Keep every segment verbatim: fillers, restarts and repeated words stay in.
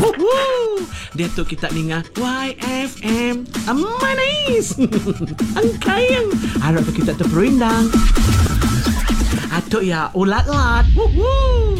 Woohoo! Dia tu kita dengar Y F M. Manis. Angkayang. Harap tu kita terperindang. Atuk ya ulat-lat. Woohoo!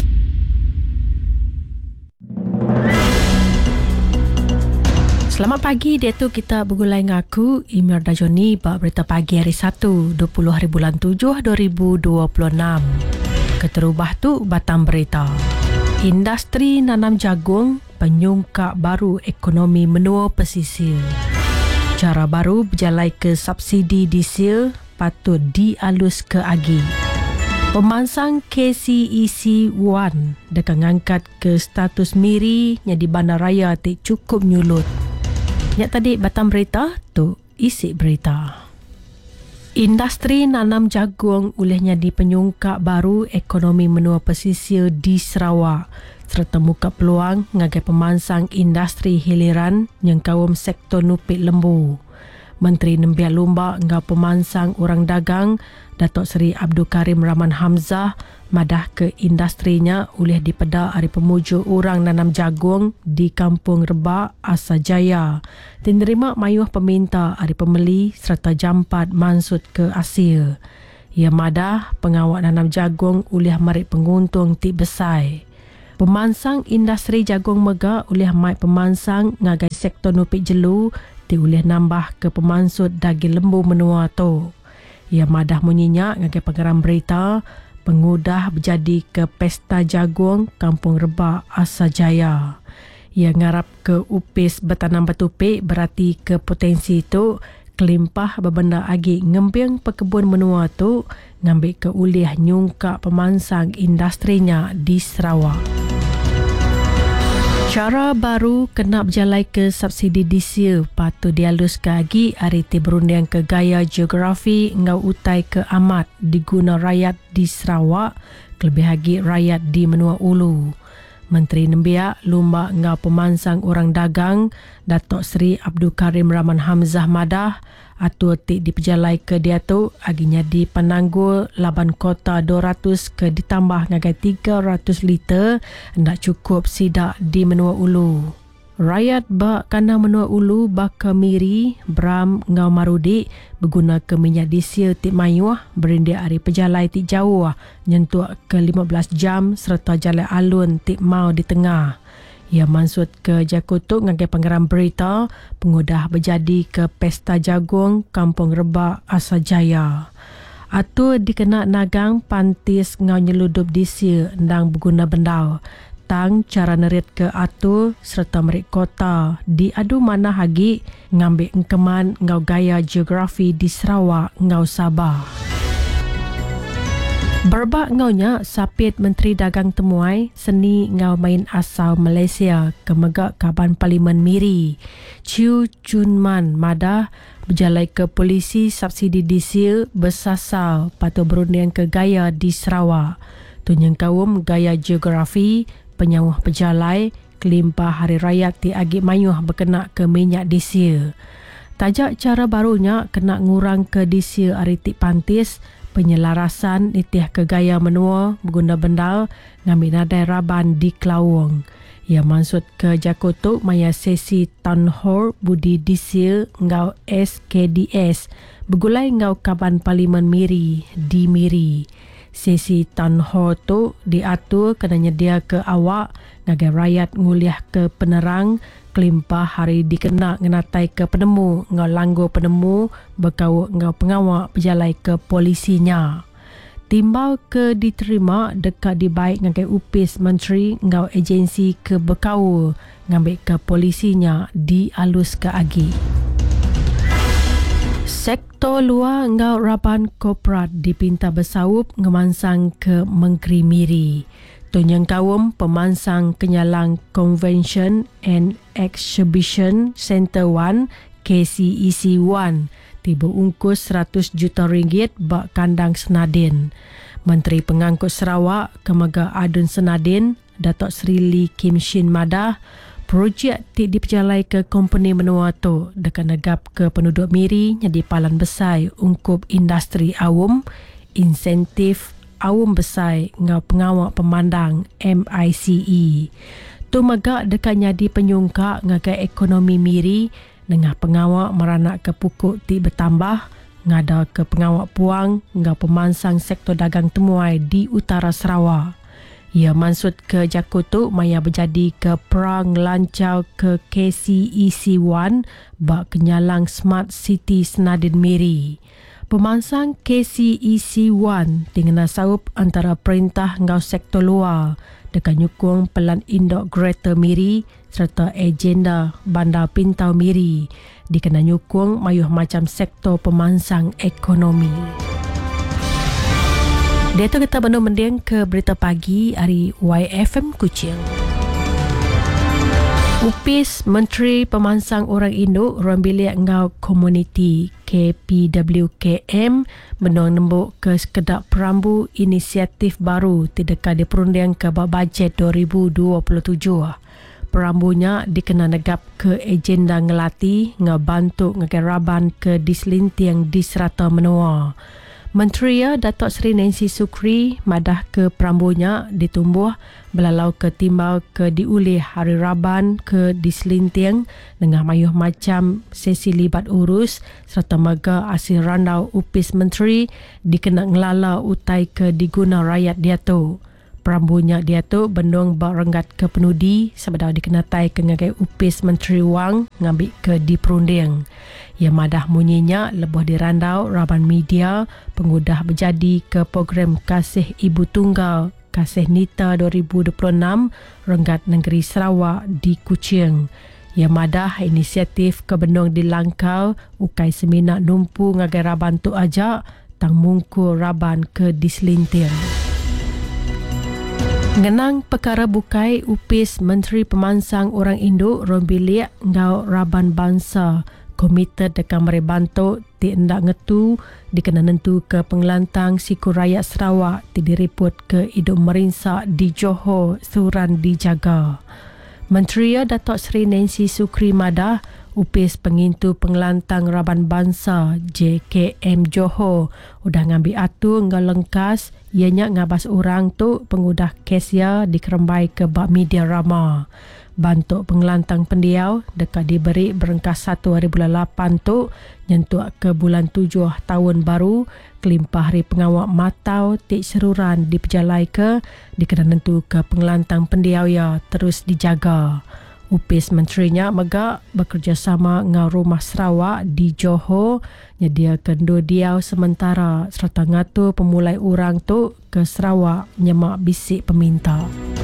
Selamat pagi, dia tu kita bergulai dengan aku, Imelda Joni, bak berita pagi hari Sabtu, dua puluh hari bulan tujuh, dua ribu dua puluh enam. Keterubah tu batang berita. Industri nanam jagung, penyungkak baru ekonomi menua pesisir. Cara baru berjalai ke subsidi diesel patut dialus ke agi. Pemansang K C E C satu dekat ngangkat ke status miri yang di bandaraya tak cukup nyulut. Yang tadi batang berita tu isi berita. Industri nanam jagung olehnya di penyungkak baru ekonomi menua pesisir di Sarawak serta muka peluang ngagai pemansang industri hiliran yang kaum sektor nupit lembu. Menteri Nembiak Lumba ngau pemansang orang dagang Datuk Seri Abdul Karim Rahman Hamzah madah ke industrinya oleh dipeda hari pemuju orang nanam jagung di Kampung Rebak, Asajaya. Diterima mayuh peminta hari pembeli serta jampat mansut ke Asia. Ia madah pengawak nanam jagung oleh marik penguntung ti besai. Pemansang industri jagung mega oleh mai pemansang ngagai sektor nupik jelu ti boleh nambah ke pemansut daging lembu menua tu. Ia madah menyenyak ngagai pengeram berita pengudah berjadi ke pesta jagung Kampung Rebak Asajaya. Ia ngarap ke upis bertanam betupik berarti ke potensi itu kelimpah berbenda agi ngembing pekebun menua tu ngambil ke ulih nyungkak pemansang industrinya di Sarawak. Cara baru kena berjalai ke subsidi diesel patut dialus ke agi hari ti berunding ke gaya geografi ngau utai ke amat diguna rakyat di Sarawak kelebih lagi rakyat di Menua Ulu. Menteri Nembiak Lumba ngau pemansang orang dagang Datuk Seri Abdul Karim Rahman Hamzah madah atur ti diperjalai ke dia tu aginya di penanggul laban kota dua ratus ke ditambah ngagai tiga ratus liter hendak cukup sidak di Menua Ulu. Rakyat bak kana Menua Ulu baka miri Bram ngau Marudi berguna ke minyak diesel ti mayuah berindia hari pejalai ti jauh nyentuh ke lima belas jam serta jalan alun ti mau di tengah. Ia mansut ke Jakutuk ngagai pengeram berita pengudah berjadi ke pesta jagung Kampung Rebak Asajaya. Atur dikena nagang pantis ngau nyeludup diesel ndang berguna bendau. Tang cara nerit ke atur serta merik kota diadu mana hagi ngambil engkeman ngau gaya geografi di Sarawak ngau Sabah. Berbak ngaunya sapit Menteri Dagang Temuai seni ngau main asal Malaysia ke megak Kaban Parlimen Miri. Chiu Chun Man madah berjalai ke polisi subsidi diesel bersasar patut berunding ke gaya di Sarawak. Tunyang kaum gaya geografi penyawah pejalai kelimpah hari raya ti agi mayuh berkenak ke minyak diesel. Tajak cara barunya kena ngurang ke diesel hari ti pantis penyelarasan nitih ke gaya menua berguna bendal ngambil nadai raban di Kelawang. Ia maksud ke Jakutuk maya sesi Town Hall Budi Diesel ngau S K D S bergulai ngau Kaban Parlimen Miri di Miri. Sesi Town Hall tu diatur kena nyedia ke awak ngagai rakyat nguliah ke penerang kelimpah hari dikena ngenatai ke penemu ngau langgo penemu berkau ngau pengawak berjalai ke polisinya. Timbal ke diterima dekat dibaik ngagai upis menteri ngau agensi ke berkau ngambil ke polisinya dialus ke agi. Sektor luar ngau raban korporat dipinta bersaup ngemansang ke Menteri Miri. Tunyang kaum pemansang kenyalang Convention and Exhibition Center one K C E C one tiba ungkus seratus juta ringgit bak kandang Senadin. Menteri Pengangkut Sarawak Kemaga Adun Senadin Datuk Seri Lee Kim Shin madah projek ti diperjalai ke company menua tu dekat negap ke penduduk Miri yang di palan besar ungkup industri awam insentif awam besar ngau pengawak pemandang M I C E. Tu megak dekat nyadi penyungkak ngagai ekonomi miri dengan pengawak meranak ke pukuk ti bertambah ngada ke pengawak puang ngau pemansang sektor dagang temuai di utara Sarawak. Ia maksud ke Jakutu maya berjadi ke perang lancau ke K C E C satu bak kenyalang Smart City Senadin Miri. Pemansang K C E C satu dengan saup antara perintah ngau sektor luar dekat nyukung pelan indok Greater Miri serta agenda Bandar Pintau Miri dikena nyukung mayuh macam sektor pemansang ekonomi. Dia tu kita bandung mending ke berita pagi hari Y F M Kuching. Upis Menteri Pemansang Orang Induk Ruang Bilik Ngau Komuniti K P W K M menung nembuk ke sekedap perambu inisiatif baru tidakah diperunding ke bajet dua ribu dua puluh tujuh. Perambunya dikena negap ke agenda ngelati ngebantu ngegeraban ke diselintiang di serata menua. Menteri Datuk Seri Nancy Sukri madah ke perambunya ditumbuh belalau ke timbau ke diulih hari Raban ke diselintiang dengan mayuh macam sesi libat urus serta mega hasil randau upis menteri dikena ngelala utai ke diguna rakyat dia tu. Perambunya dia tu bendung berenggat ke penudi sebab dikenatai ke ngagai upis Menteri Wang ngambil ke diperunding. Ia madah munyinya lebuh dirandau Raban Media pengudah berjadi ke program Kasih Ibu Tunggal Kasih Nita dua ribu dua puluh enam Renggat Negeri Sarawak di Kuching. Ia madah inisiatif ke bendung dilangkau ukai seminak numpu ngagai Raban tu ajak tang mungkul Raban ke diselintir. Ngenang perkara bukai upis Menteri Pemansang Orang Induk Ruang Bilik Ngau Raban Bangsa komited dekat merebantu ti endak ngetu dikena nentu ke pengelantang siku rakyat Sarawak ti diriput ke hidup merinsak di Johor suran dijaga. Menteri Datuk Seri Nancy Sukri madah upis pengintu pengelantang Raban Bangsa J K M Johor udah ngambil atur ngau lengkas ianya ngabas orang tu pengudah kesya dikerembai ke bak media rama. Bantuk pengelantang pendiau dekat diberi berengkas satu hari bulan lapan tu nyentuak ke bulan tujuh tahun baru kelimpah hari pengawak matau tik seruran diperjalai ke dikena nentu ke pengelantang pendiau ya terus dijaga. Upis menterinya megak bekerjasama dengan Rumah Sarawak di Johor nyediakan dua diau sementara serta ngatur pemulai orang tu ke Sarawak nyemak bisik peminta.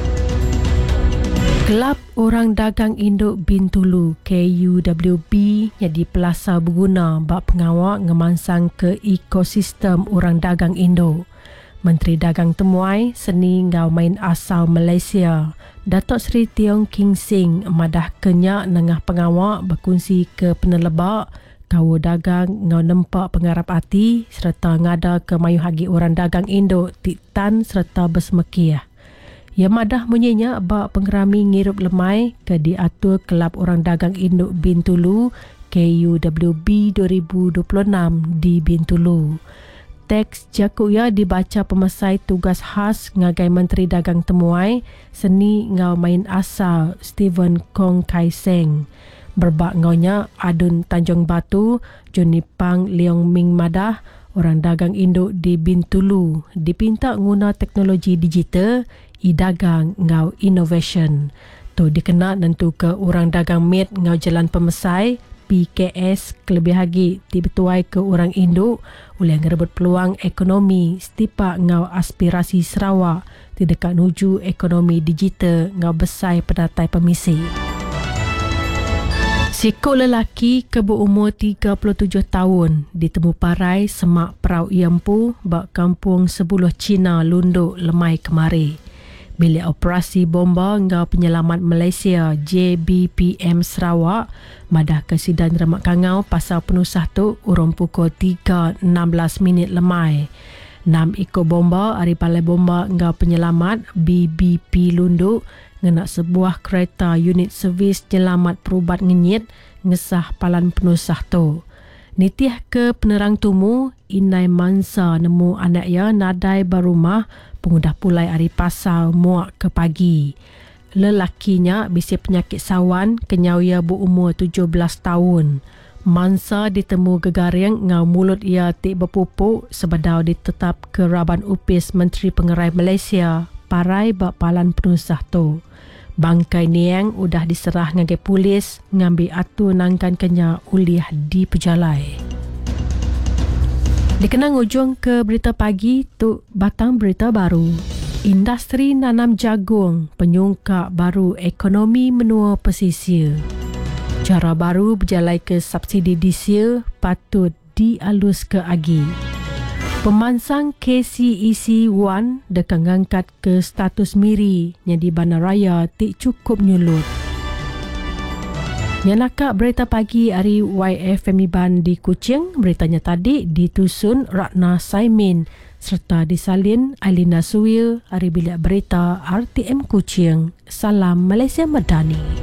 Kelab Orang Dagang Induk Bintulu K U W B jadi pelasa berguna bak pengawak ngemansang ke ekosistem orang dagang Induk. Menteri Dagang Temuai Seni Ngau Main Asal Malaysia Datuk Seri Tiong King Sing madah kenyak nengah pengawak berkongsi ke penelebak kawa dagang ngau nempak pengarap hati serta ngada ke mayu hagi orang dagang Induk tiktan serta bersemekiah. Ia madah munyinya bak pengerami ngirup lemai ke diatur Kelab Orang Dagang Induk Bintulu K U W B dua ribu dua puluh enam di Bintulu. Teks jakuya dibaca pemesai tugas khas ngagai Menteri Dagang Temuai Seni Ngau Main Asal Stephen Kong Kai Seng. Berbak ngaunya Adun Tanjung Batu, Joni Pang Leong Ming Madah, orang dagang induk di Bintulu dipinta guna teknologi digital i-dagang ngau innovation. Tu dikena nentu ke orang dagang mit ngau jalan pemesai P K S kelebih lagi dibetuai ke orang induk oleh ngerebut peluang ekonomi setipak ngau aspirasi Sarawak di dekat nuju ekonomi digital ngau besai pedatai pemisi. Sikuk lelaki ke berumur tiga puluh tujuh tahun ditemu parai semak Perau Iampu bak kampung Sebuluh Cina Lunduk Lemai kemari. Bilik Operasi Bomba Ngau Penyelamat Malaysia J B P M Sarawak madah ke sidang remak kangau pasal penusah tu urung pukul tiga enam belas minit lemai. Enam ikut bomba hari Balai Bomba Ngau Penyelamat B B P Lunduk ngenak sebuah kereta unit servis nyelamat perubat ngenyit ngesah palan penusah tu. Nitiah ke penerang tumu Inai Mansa nemu anak ya nadai barumah pengudah pulai hari pasal muak ke pagi. lelakinya bisi penyakit sawan kenyau ia berumur tujuh belas tahun. Mansa ditemu gegaring ngau mulut ia tik berpupuk sebadau ditetap ke Raban Upis Menteri Pengerai Malaysia parai bak palan penusah tu. Bangkai niang udah diserah ngagai polis ngambil atu nangkan kenya uliah di Pejalai. Dikenang ujung ke berita pagi tu batang berita baru. Industri nanam jagung penyungkak baru ekonomi menua pesisir. Cara baru berjalai ke subsidi diesel patut dialus ke agi. Pemansang K C E C satu dekan ngangkat ke status miri yang di Bandaraya tik cukup nyulut. Yang nakak berita pagi hari Y F M Iban di Kuching, beritanya tadi ditusun Ratna Saimin serta disalin Ailina Suwil hari bilik berita R T M Kuching. Salam Malaysia Madani.